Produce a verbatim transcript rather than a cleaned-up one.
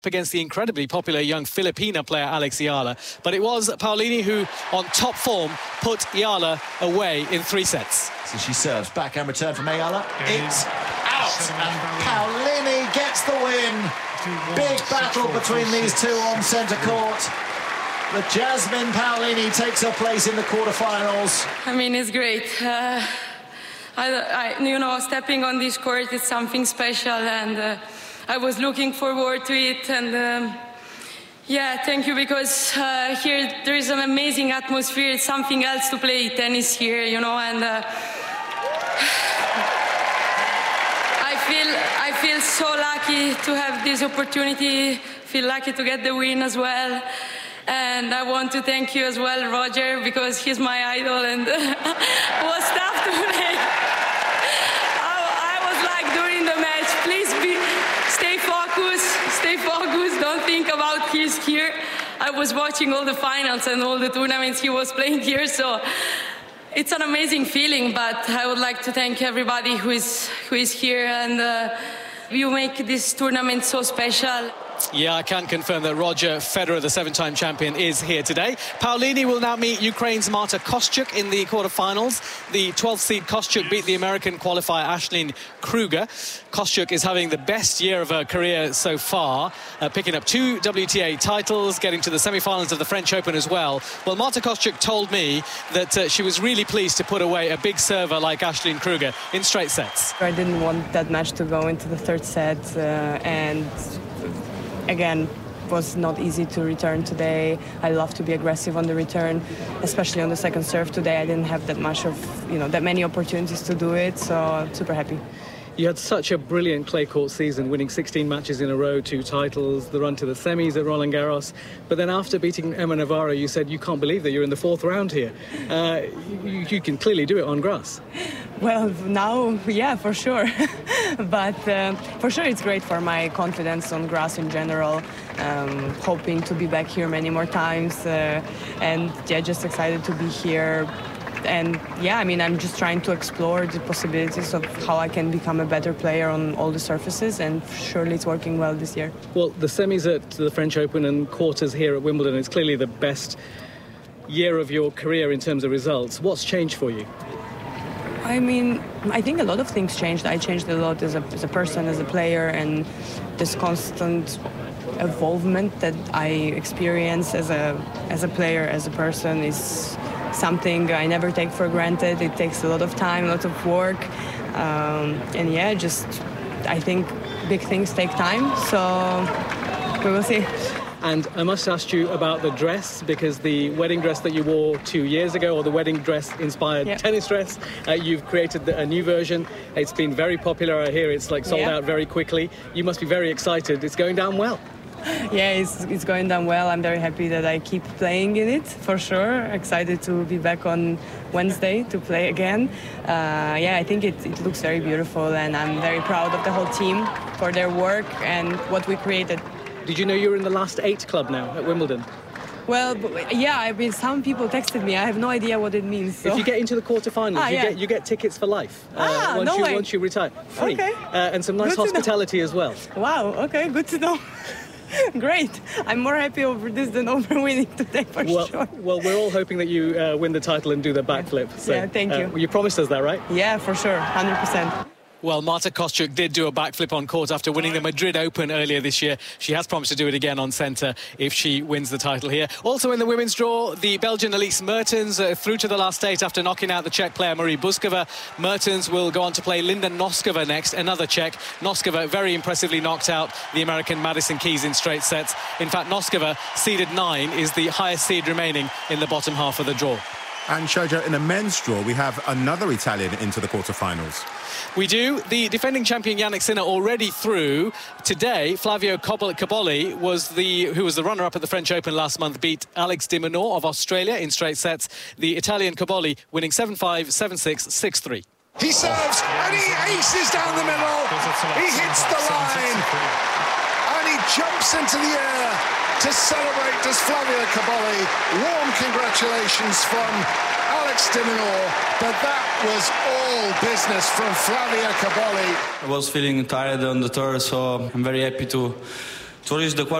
against the incredibly popular young Filipina player Alex Ayala. But it was Paolini who, on top form, put Ayala away in three sets. So she serves, backhand return from Ayala. It's out, and Paolini gets the win. Big battle between these two on centre court. But Jasmine Paolini takes her place in the quarterfinals. I mean, it's great. Uh, I, I, you know, stepping on this court is something special, and uh, I was looking forward to it. And um, yeah, thank you, because uh, here there is an amazing atmosphere. It's something else to play tennis here, you know, and uh, I feel I feel so lucky to have this opportunity. Feel lucky to get the win as well. And I want to thank you as well, Roger, because he's my idol, and it was tough to play. I, I was like during the match, please be, stay focused, stay focused, don't think about he's here. I was watching all the finals and all the tournaments he was playing here, so it's an amazing feeling, but I would like to thank everybody who is, who is here, and uh, you make this tournament so special. Yeah, I can confirm that Roger Federer, the seven-time champion, is here today. Paolini will now meet Ukraine's Marta Kostyuk in the quarterfinals. The twelfth seed Kostyuk beat the American qualifier Aisling Kruger. Kostyuk is having the best year of her career so far, uh, picking up two W T A titles, getting to the semi-finals of the French Open as well. Well, Marta Kostyuk told me that uh, she was really pleased to put away a big server like Aisling Kruger in straight sets. I didn't want that match to go into the third set, uh, and again, was not easy to return today. I love to be aggressive on the return, especially on the second serve today. I didn't have that much of, you know, that many opportunities to do it, so I'm super happy. You had such a brilliant clay court season, winning sixteen matches in a row, two titles, the run to the semis at Roland Garros. But then after beating Emma Navarro, you said you can't believe that you're in the fourth round here. Uh, you, you can clearly do it on grass. Well, now, yeah, for sure. But uh, for sure it's great for my confidence on grass in general. Um, hoping to be back here many more times. Uh, and yeah, just excited to be here. And yeah, I mean, I'm just trying to explore the possibilities of how I can become a better player on all the surfaces, and surely it's working well this year. Well, the semis at the French Open and quarters here at Wimbledon is clearly the best year of your career in terms of results. What's changed for you? I mean, I think a lot of things changed. I changed a lot as a, as a person, as a player, and this constant evolvement that I experience as a as a player, as a person, is something I never take for granted. It takes a lot of time, a lot of work, um, and yeah, just I think big things take time, so we will see. And I must ask you about the dress, because the wedding dress that you wore two years ago, or the wedding dress-inspired yep. tennis dress, uh, you've created a new version. It's been very popular. I hear it's like sold yep. out very quickly. You must be very excited. It's going down well. Yeah, it's, it's going down well. I'm very happy that I keep playing in it, for sure. Excited to be back on Wednesday to play again. Uh, yeah, I think it, it looks very beautiful, and I'm very proud of the whole team for their work and what we created. Did you know you were in the last eight club now at Wimbledon? Well, yeah, I mean, some people texted me. I have no idea what it means. So. If you get into the quarterfinals, ah, you, yeah. get, you get tickets for life. Ah, uh, once no you, way. Once you retire. Free. Okay. Uh, and some nice good hospitality as well. Wow, okay, good to know. Great. I'm more happy over this than over winning today, for well, sure. Well, we're all hoping that you uh, win the title and do the backflip. So, yeah, thank you. Uh, you promised us that, right? Yeah, for sure, one hundred percent. Well, Marta Kostyuk did do a backflip on court after winning the Madrid Open earlier this year. She has promised to do it again on centre if she wins the title here. Also in the women's draw, the Belgian Elise Mertens uh, through to the last eight after knocking out the Czech player Marie Buskova. Mertens will go on to play Linda Noskova next, another Czech. Noskova very impressively knocked out the American Madison Keys in straight sets. In fact, Noskova, seeded nine, is the highest seed remaining in the bottom half of the draw. And Shoja, in the men's draw, we have another Italian into the quarterfinals. We do. The defending champion Jannik Sinner already through. Today, Flavio Cobolli, was the, who was the runner-up at the French Open last month, beat Alex de Minaur of Australia in straight sets. The Italian Cobolli winning seven five, seven six, six three. He serves and he aces down the middle. He hits the line and he jumps into the air to celebrate does Flavio Cobolli. Warm congratulations from Alex de Minaur, but that was all business from Flavio Cobolli. I was feeling tired on the tour, so I'm very happy to tworzyć dokładnie